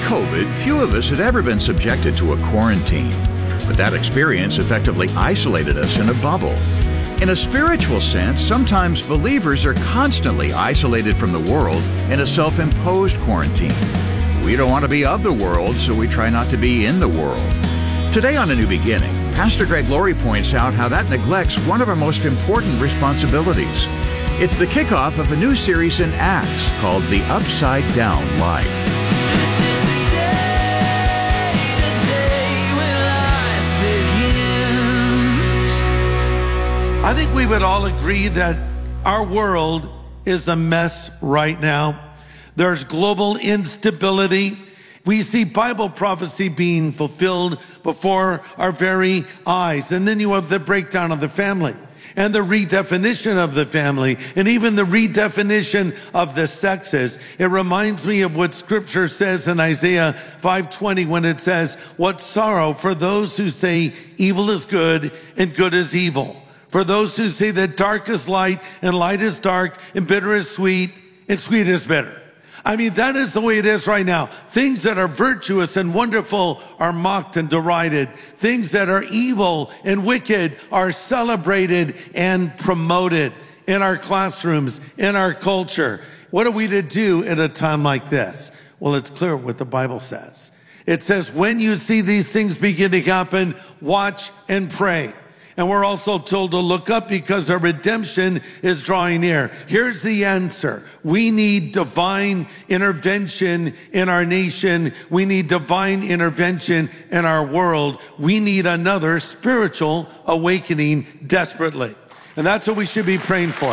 COVID, few of us had ever been subjected to a quarantine, but that experience effectively isolated us in a bubble. In a spiritual sense, sometimes believers are constantly isolated from the world in a self-imposed quarantine. We don't want to be of the world, so we try not to be in the world. Today on A New Beginning, Pastor Greg Laurie points out how that neglects one of our most important responsibilities. It's the kickoff of a new series in Acts called The Upside Down Life. I think we would all agree that our world is a mess right now. There's global instability. We see Bible prophecy being fulfilled before our very eyes. And then you have the breakdown of the family and the redefinition of the family and even the redefinition of the sexes. It reminds me of what Scripture says in Isaiah 5:20 when it says, "What sorrow for those who say evil is good and good is evil. For those who say that dark is light and light is dark and bitter is sweet and sweet is bitter." I mean, that is the way it is right now. Things that are virtuous and wonderful are mocked and derided. Things that are evil and wicked are celebrated and promoted in our classrooms, in our culture. What are we to do at a time like this? Well, it's clear what the Bible says. It says, when you see these things begin to happen, watch and pray. And we're also told to look up because our redemption is drawing near. Here's the answer. We need divine intervention in our nation. We need divine intervention in our world. We need another spiritual awakening desperately. And that's what we should be praying for.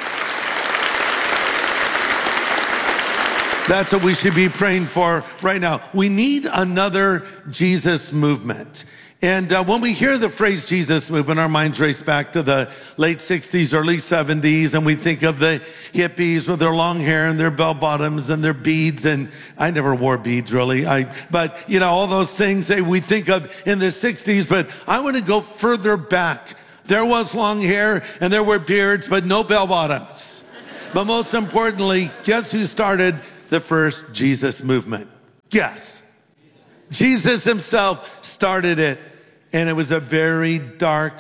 That's what we should be praying for right now. We need another Jesus movement. And when we hear the phrase Jesus movement, our minds race back to the late 60s, early 70s, and we think of the hippies with their long hair and their bell bottoms and their beads. And I never wore beads, really. But you know, all those things that we think of in the 60s. But I want to go further back. There was long hair and there were beards, but no bell bottoms. But most importantly, guess who started the first Jesus movement? Guess. Jesus himself started it. And it was a very dark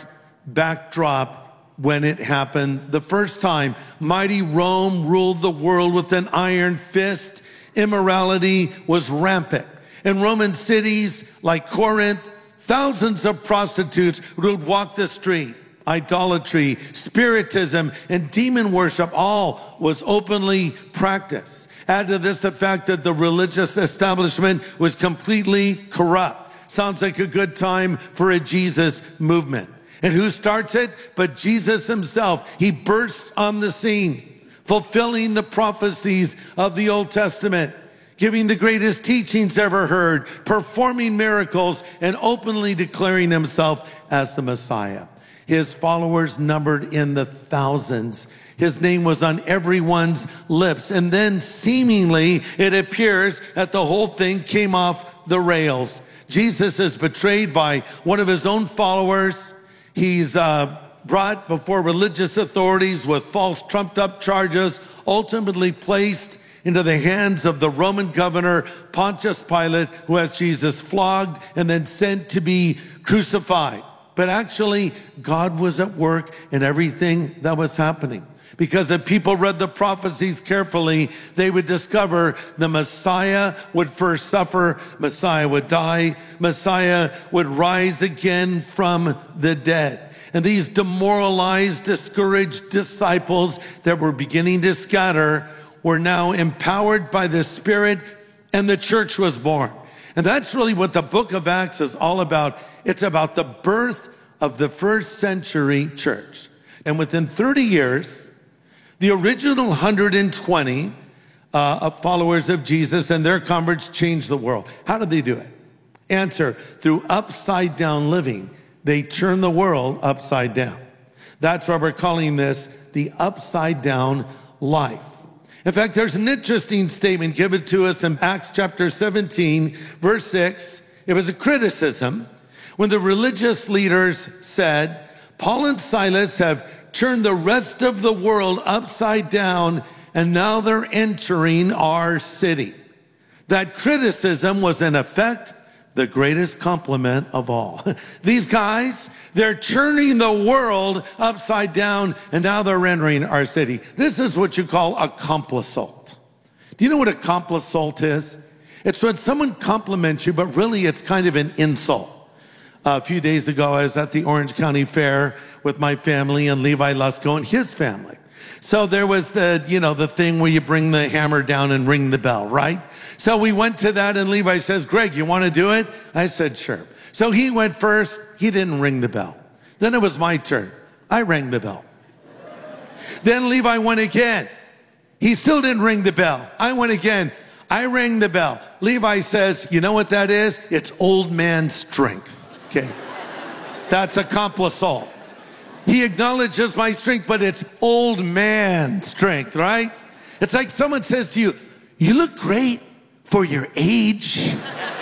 backdrop when it happened the first time. Mighty Rome ruled the world with an iron fist. Immorality was rampant. In Roman cities like Corinth, thousands of prostitutes would walk the street. Idolatry, spiritism, and demon worship all was openly practiced. Add to this the fact that the religious establishment was completely corrupt. Sounds like a good time for a Jesus movement. And who starts it? But Jesus himself. He bursts on the scene, fulfilling the prophecies of the Old Testament, giving the greatest teachings ever heard, performing miracles, and openly declaring himself as the Messiah. His followers numbered in the thousands. His name was on everyone's lips. And then seemingly it appears that the whole thing came off the rails. Jesus is betrayed by one of his own followers. He's brought before religious authorities with false trumped up charges, ultimately placed into the hands of the Roman governor, Pontius Pilate, who has Jesus flogged and then sent to be crucified. But actually, God was at work in everything that was happening. Because if people read the prophecies carefully, they would discover the Messiah would first suffer, Messiah would die, Messiah would rise again from the dead. And these demoralized, discouraged disciples that were beginning to scatter were now empowered by the Spirit, and the church was born. And that's really what the book of Acts is all about. It's about the birth of the first century church. And within 30 years, the original 120 followers of Jesus and their converts changed the world. How did they do it? Answer, through upside down living. They turned the world upside down. That's why we're calling this the upside down life. In fact, there's an interesting statement given to us in Acts chapter 17, verse 6. It was a criticism when the religious leaders said, Paul and Silas have turned the rest of the world upside down, and now they're entering our city. that criticism was in effect the greatest compliment of all. These guys, they're turning the world upside down, and now they're entering our city. This is what you call a complisalt. Do you know what a complisalt is? It's when someone compliments you, but really it's kind of an insult. A few days ago, I was at the Orange County Fair with my family and Levi Lusko and his family. So there was the thing where you bring the hammer down and ring the bell, right? So we went to that, and Levi says, Greg, you want to do it? I said, sure. So he went first. He didn't ring the bell. Then it was my turn. I rang the bell. Then Levi went again. He still didn't ring the bell. I went again. I rang the bell. Levi says, you know what that is? It's old man strength. Okay. That's a complisalt. He acknowledges my strength, but it's old man strength, right? It's like someone says to you, you look great for your age.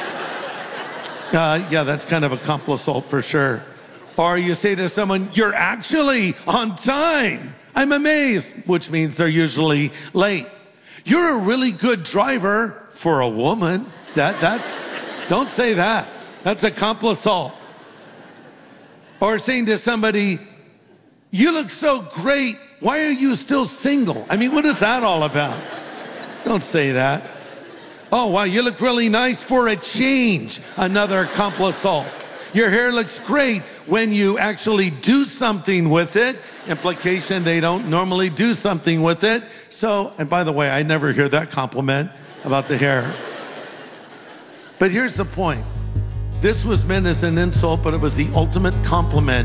Yeah, that's kind of a complisalt for sure. Or you say to someone, you're actually on time. I'm amazed, which means they're usually late. You're a really good driver for a woman. Don't say that. That's a complisalt. Or saying to somebody, you look so great. Why are you still single? I mean, what is that all about? Don't say that. Oh, wow, you look really nice for a change. Another complisalt. Your hair looks great when you actually do something with it. Implication, they don't normally do something with it. So, and by the way, I never hear that compliment about the hair. But here's the point. This was meant as an insult, but it was the ultimate compliment.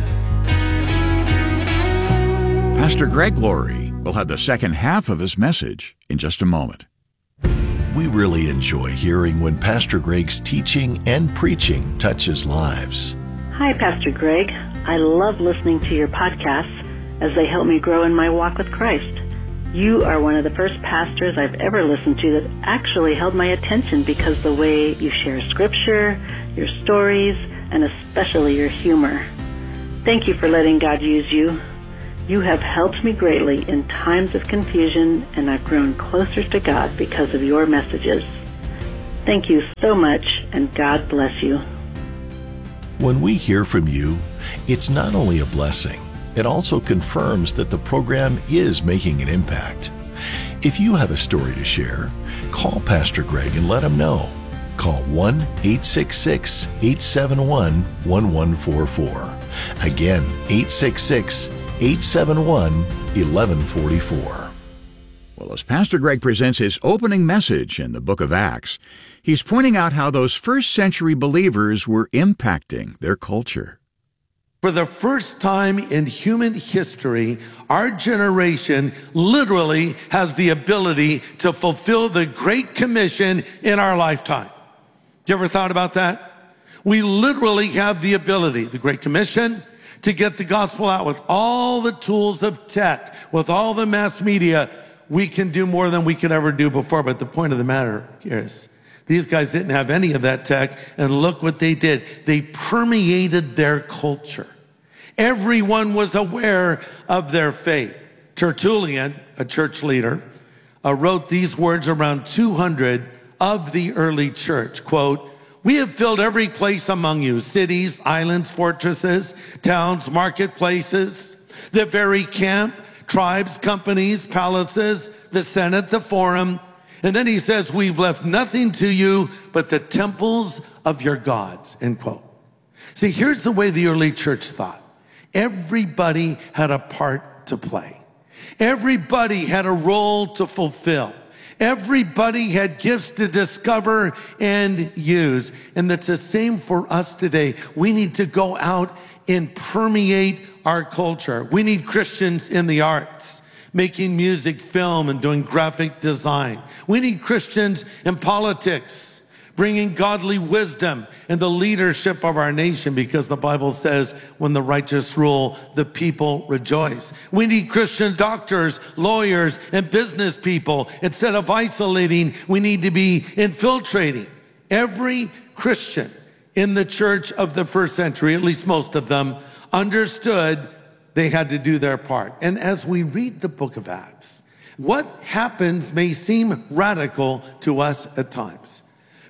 Pastor Greg Laurie will have the second half of his message in just a moment. We really enjoy hearing when Pastor Greg's teaching and preaching touches lives. Hi, Pastor Greg. I love listening to your podcasts as they help me grow in my walk with Christ. You are one of the first pastors I've ever listened to that actually held my attention because the way you share scripture, your stories, and especially your humor. Thank you for letting God use you. You have helped me greatly in times of confusion, and I've grown closer to God because of your messages. Thank you so much, and God bless you. When we hear from you, it's not only a blessing, it also confirms that the program is making an impact. If you have a story to share, call Pastor Greg and let him know. Call 1-866-871-1144. Again, 866-871-1144. Well, as Pastor Greg presents his opening message in the book of Acts, he's pointing out how those first century believers were impacting their culture. For the first time in human history, our generation literally has the ability to fulfill the Great Commission in our lifetime. You ever thought about that? We literally have the ability, the Great Commission, to get the gospel out with all the tools of tech, with all the mass media. We can do more than we could ever do before. But the point of the matter is, these guys didn't have any of that tech, and look what they did. They permeated their culture. Everyone was aware of their faith. Tertullian, a church leader, wrote these words around 200 of the early church, quote, "We have filled every place among you, cities, islands, fortresses, towns, marketplaces, the very camp, tribes, companies, palaces, the Senate, the forum." And then he says, "We've left nothing to you but the temples of your gods," end quote. See, here's the way the early church thought. Everybody had a part to play. Everybody had a role to fulfill. Everybody had gifts to discover and use. And that's the same for us today. We need to go out and permeate our culture. We need Christians in the arts, making music, film, and doing graphic design. We need Christians in politics, bringing godly wisdom and the leadership of our nation, because the Bible says when the righteous rule, the people rejoice. We need Christian doctors, lawyers, and business people. Instead of isolating, we need to be infiltrating. Every Christian in the church of the first century, at least most of them, understood they had to do their part. And as we read the book of Acts, what happens may seem radical to us at times.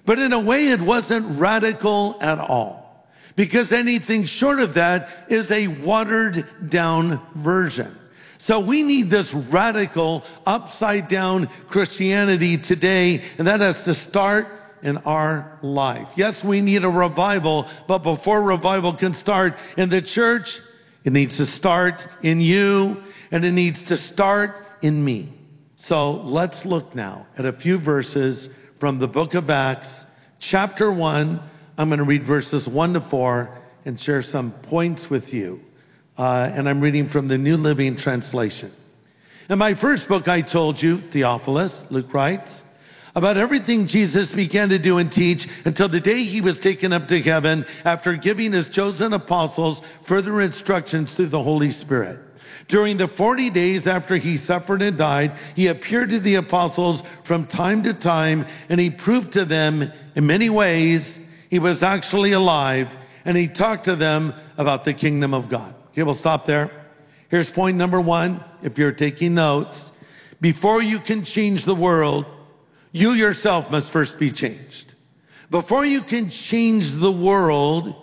But in a way, it wasn't radical at all, because anything short of that is a watered down version. So we need this radical, upside down Christianity today, and that has to start in our life. Yes, we need a revival, but before revival can start in the church, it needs to start in you, and it needs to start in me. So let's look now at a few verses from the book of Acts, chapter 1. I'm going to read verses 1 to 4 and share some points with you. And I'm reading from the New Living Translation. In my first book, I told you, Theophilus, Luke writes, about everything Jesus began to do and teach until the day he was taken up to heaven after giving his chosen apostles further instructions through the Holy Spirit. During the 40 days after he suffered and died, he appeared to the apostles from time to time, and he proved to them in many ways he was actually alive, and he talked to them about the kingdom of God. Okay, we'll stop there. Here's point number 1, if you're taking notes. Before you can change the world, you yourself must first be changed. Before you can change the world,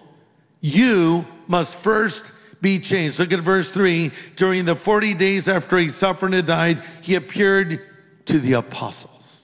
you must first be changed. Look at verse 3. During the 40 days after he suffered and died, he appeared to the apostles.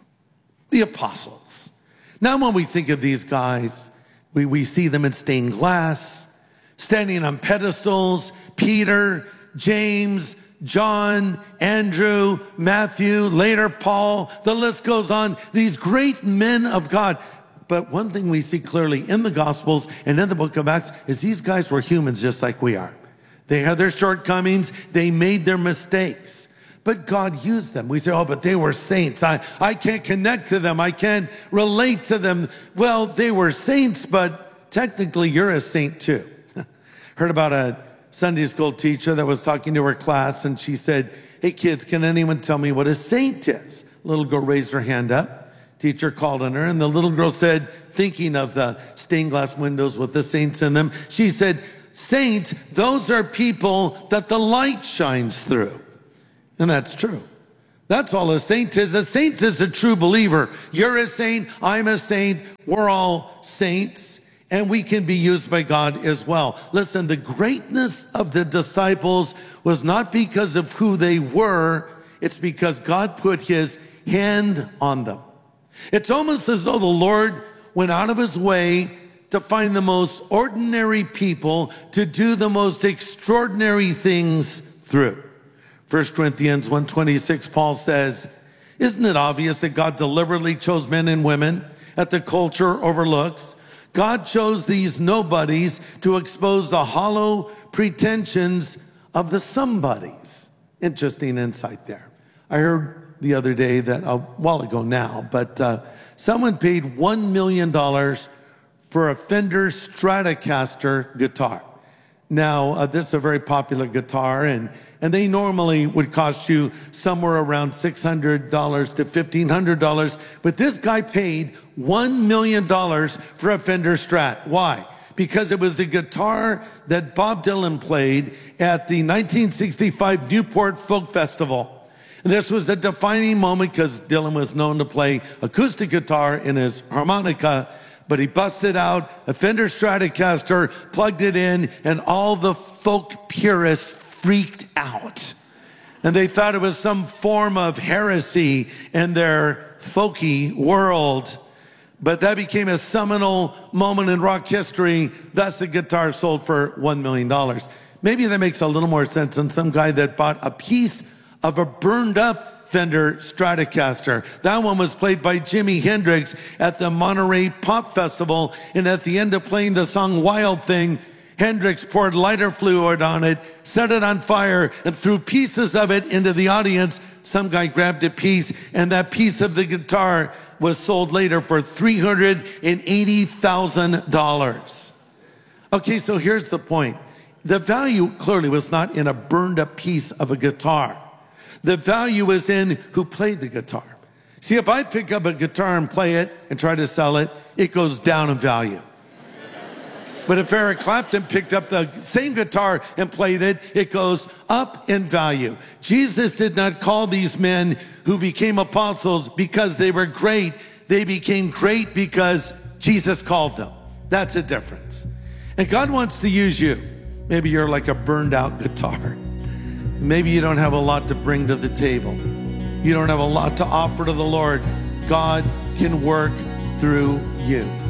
The apostles. Now, when we think of these guys, we see them in stained glass, standing on pedestals. Peter, James, John, Andrew, Matthew, later Paul, the list goes on. These great men of God. But one thing we see clearly in the Gospels and in the book of Acts is these guys were humans just like we are. They had their shortcomings. They made their mistakes. But God used them. We say, oh, but they were saints. I can't connect to them. I can't relate to them. Well, they were saints, but technically you're a saint too. Heard about a Sunday school teacher that was talking to her class, and she said, hey kids, can anyone tell me what a saint is? Little girl raised her hand up. Teacher called on her, and the little girl said, thinking of the stained glass windows with the saints in them, she said, saints, those are people that the light shines through. And that's true. That's all a saint is. A saint is a true believer. You're a saint. I'm a saint. We're all saints, and we can be used by God as well. Listen, the greatness of the disciples was not because of who they were. It's because God put his hand on them. It's almost as though the Lord went out of his way to find the most ordinary people to do the most extraordinary things through. 1 Corinthians 1:26, Paul says, isn't it obvious that God deliberately chose men and women that the culture overlooks? God chose these nobodies to expose the hollow pretensions of the somebodies. Interesting insight there. I heard the other day that, a while ago now, but someone paid $1 million for a Fender Stratocaster guitar. Now, this is a very popular guitar, and they normally would cost you somewhere around $600 to $1,500, but this guy paid $1 million for a Fender Strat. Why? Because it was the guitar that Bob Dylan played at the 1965 Newport Folk Festival. This was a defining moment because Dylan was known to play acoustic guitar in his harmonica, but he busted out a Fender Stratocaster, plugged it in, and all the folk purists freaked out. And they thought it was some form of heresy in their folky world. But that became a seminal moment in rock history. Thus, the guitar sold for $1 million. Maybe that makes a little more sense than some guy that bought a piece of a burned up Fender Stratocaster. That one was played by Jimi Hendrix at the Monterey Pop Festival, and at the end of playing the song Wild Thing, Hendrix poured lighter fluid on it, set it on fire, and threw pieces of it into the audience. Some guy grabbed a piece, and that piece of the guitar was sold later for $380,000. Okay, so here's the point. The value clearly was not in a burned up piece of a guitar. The value is in who played the guitar. See, if I pick up a guitar and play it and try to sell it, it goes down in value. But if Eric Clapton picked up the same guitar and played it, it goes up in value. Jesus did not call these men who became apostles because they were great. They became great because Jesus called them. That's a difference. And God wants to use you. Maybe you're like a burned out guitar. Maybe you don't have a lot to bring to the table. You don't have a lot to offer to the Lord. God can work through you.